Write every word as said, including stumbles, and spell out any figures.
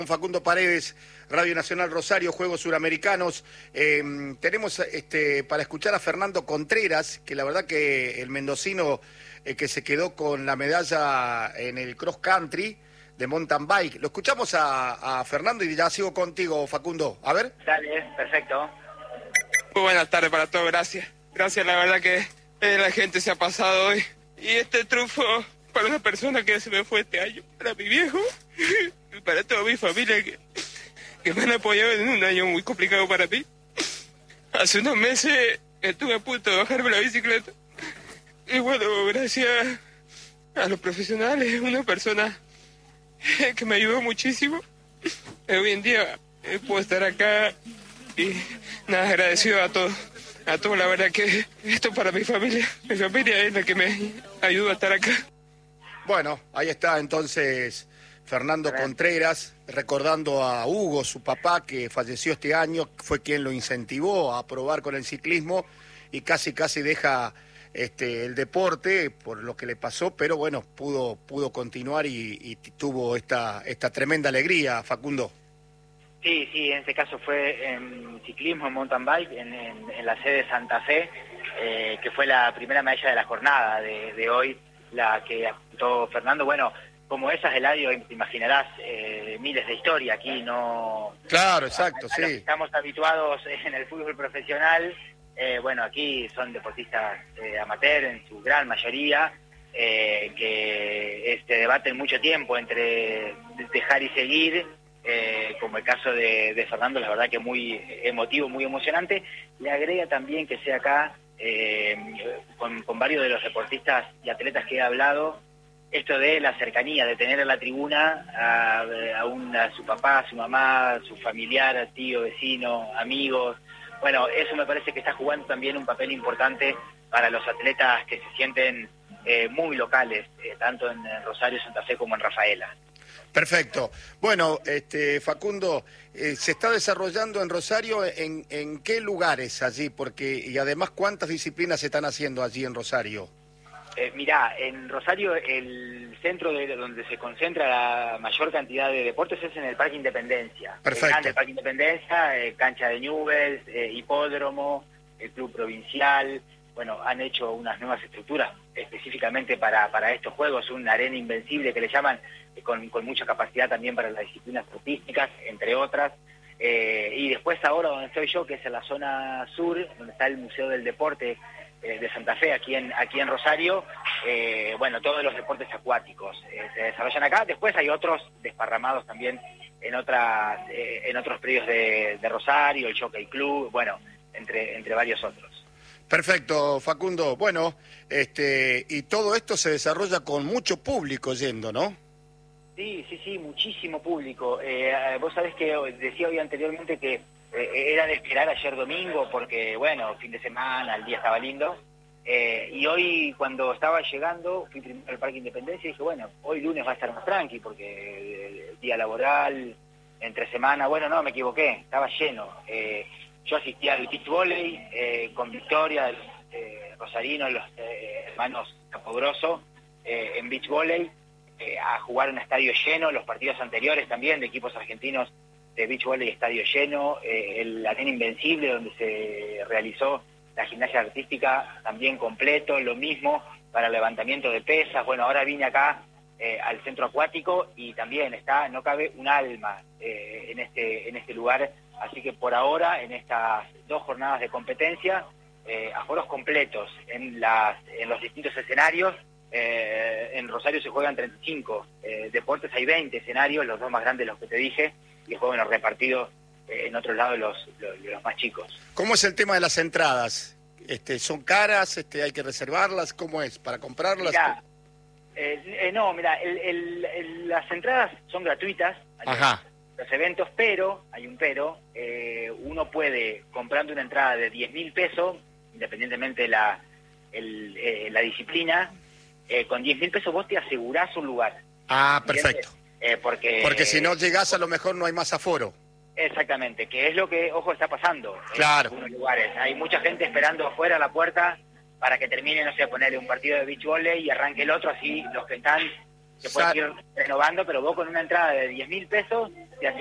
Facundo Paredes, Radio Nacional Rosario, Juegos Suramericanos. Eh, tenemos este, para escuchar a Fernando Contreras, que la verdad que el mendocino eh, que se quedó con la medalla en el cross country de mountain bike. Lo escuchamos a, a Fernando y ya sigo contigo, Facundo. A ver. Dale, perfecto. Muy buenas tardes para todos, gracias. Gracias, la verdad que eh, la gente se ha pasado hoy. Y este triunfo para una persona que se me fue este año, para mi viejo, y para toda mi familia que, que me han apoyado en un año muy complicado para mí. Hace unos meses estuve a punto de bajarme la bicicleta. Y bueno, gracias a los profesionales, una persona que me ayudó muchísimo. Hoy en día eh, puedo estar acá y nada, agradecido a todos. A todos, la verdad que esto para mi familia, mi familia es la que me ayuda a estar acá. Bueno, ahí está entonces Fernando Contreras, recordando a Hugo, su papá, que falleció este año, fue quien lo incentivó a probar con el ciclismo y casi casi deja este el deporte por lo que le pasó, pero bueno, pudo pudo continuar y, y tuvo esta esta tremenda alegría, Facundo. Sí, sí, en este caso fue en ciclismo, en mountain bike, en, en, en la sede de Santa Fe, eh, que fue la primera medalla de la jornada de, de hoy, la que apuntó Fernando. Bueno, como esas, Eladio, te imaginarás eh, miles de historias aquí, no... Claro, exacto, a, a sí. Los que estamos habituados en el fútbol profesional, eh, bueno, aquí son deportistas eh, amateur en su gran mayoría, eh, que este, debaten mucho tiempo entre dejar y seguir, eh, como el caso de, de Fernando, la verdad que muy emotivo, muy emocionante. Le agrega también que sea acá, eh, con, con varios de los deportistas y atletas que he hablado, esto de la cercanía, de tener en la tribuna a, a, un, a su papá, a su mamá, a su familiar, tío, vecino, amigos. Bueno, eso me parece que está jugando también un papel importante para los atletas que se sienten eh, muy locales, eh, tanto en Rosario, Santa Fe como en Rafaela. Perfecto. Bueno, este Facundo, eh, ¿se está desarrollando en Rosario en, en qué lugares allí? Porque y además, ¿cuántas disciplinas se están haciendo allí en Rosario? Eh, mirá, en Rosario el centro de donde se concentra la mayor cantidad de deportes es en el Parque Independencia. Perfecto. El grande Parque Independencia, eh, cancha de Newell's, eh, hipódromo, el club provincial. Bueno, han hecho unas nuevas estructuras específicamente para, para estos juegos, una arena invencible que le llaman, eh, con, con mucha capacidad también para las disciplinas artísticas, entre otras. Eh, y después ahora donde estoy yo, que es en la zona sur, donde está el Museo del Deporte eh, de Santa Fe, aquí en, aquí en Rosario, eh, bueno, todos los deportes acuáticos eh, se desarrollan acá. Después hay otros desparramados también en otras eh, en otros predios de, de Rosario, el Jockey Club, bueno, entre, entre varios otros. Perfecto, Facundo. Bueno, este y todo esto se desarrolla con mucho público yendo, ¿no? Sí, sí, sí, muchísimo público. Eh, vos sabés que decía hoy anteriormente que eh, era de esperar ayer domingo porque, bueno, fin de semana, el día estaba lindo. Eh, y hoy, cuando estaba llegando, fui primero al Parque Independencia y dije, bueno, hoy lunes va a estar más tranqui porque el día laboral, entre semana, bueno, no, me equivoqué, estaba lleno. Eh, Yo asistí al beach volley eh, con Victoria, de los eh, rosarinos, los eh, hermanos Capogroso, eh, en beach volley, eh, a jugar en estadio lleno, los partidos anteriores también de equipos argentinos de beach volley, estadio lleno, eh, el Arena Invencible, donde se realizó la gimnasia artística, también completo, lo mismo para el levantamiento de pesas. Bueno, ahora vine acá eh, al centro acuático y también está, no cabe un alma eh, en este en este lugar. Así que por ahora, en estas dos jornadas de competencia, eh, aforos completos en, las, en los distintos escenarios. Eh, en Rosario se juegan treinta y cinco eh, deportes, hay veinte escenarios, los dos más grandes, los que te dije, y juegan los repartidos eh, en otro lado los, los, los más chicos. ¿Cómo es el tema de las entradas? Este, ¿Son caras? Este, ¿Hay que reservarlas? ¿Cómo es? ¿Para comprarlas? Mirá, eh, eh, no, mira, el, el, el, las entradas son gratuitas. Ajá. Los eventos, pero, hay un pero, eh, uno puede, comprando una entrada de diez mil pesos, independientemente de la, el, eh, la disciplina, eh, con diez mil pesos vos te asegurás un lugar. Ah, perfecto. Eh, porque porque si no llegás a lo mejor no hay más aforo. Exactamente, que es lo que, ojo, está pasando claro. en algunos lugares. Hay mucha gente esperando afuera a la puerta para que termine, no sé, ponerle un partido de beach volley y arranque el otro, así los que están se pueden ir renovando, pero vos con una entrada de diez mil pesos